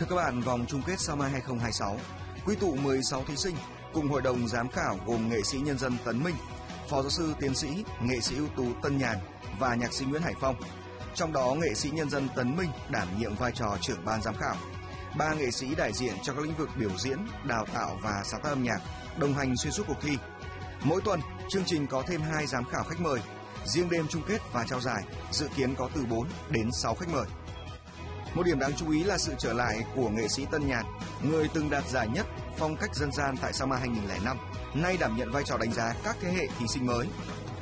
Thưa các bạn, vòng chung kết Sao Mai 2026 quy tụ 16 thí sinh cùng hội đồng giám khảo gồm nghệ sĩ nhân dân Tấn Minh, phó giáo sư tiến sĩ, nghệ sĩ ưu tú Tân Nhàn và nhạc sĩ Nguyễn Hải Phong. Trong đó, nghệ sĩ nhân dân Tấn Minh đảm nhiệm vai trò trưởng ban giám khảo. 3 nghệ sĩ đại diện cho các lĩnh vực biểu diễn, đào tạo và sáng tác âm nhạc đồng hành xuyên suốt cuộc thi. Mỗi tuần, chương trình có thêm 2 giám khảo khách mời. Riêng đêm chung kết và trao giải dự kiến có từ 4 đến 6 khách mời. Một điểm đáng chú ý là sự trở lại của nghệ sĩ Tân Nhàn, người từng đạt giải nhất phong cách dân gian tại Sao Mai 2005, nay đảm nhận vai trò đánh giá các thế hệ thí sinh mới.